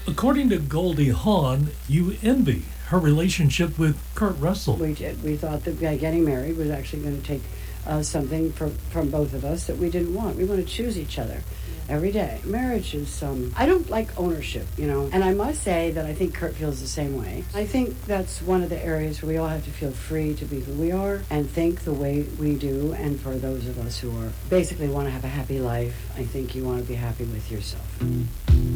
According to Goldie Hawn, you envy her relationship with Kurt Russell. We did. We thought that getting married was actually going to take something from both of us that we didn't want. We want to choose each other every day. Marriage is, I don't like ownership, and I must say that I think Kurt feels the same way. I think that's one of the areas where we all have to feel free to be who we are and think the way we do. And for those of us who are basically want to have a happy life, I think you want to be happy with yourself.